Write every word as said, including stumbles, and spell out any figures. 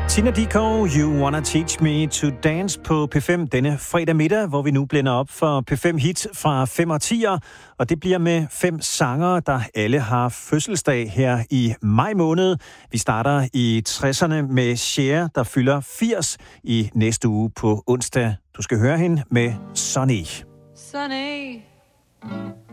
Tina Dickow, You Wanna Teach Me to Dance på P fem denne fredag middag, hvor vi nu blænder op for P fem hit fra fem årtier, og det bliver med fem sangere, der alle har fødselsdag her i maj måned. Vi starter i tresserne med Cher, der fylder firs i næste uge på onsdag. Du skal høre hende med Sunny. Sunny.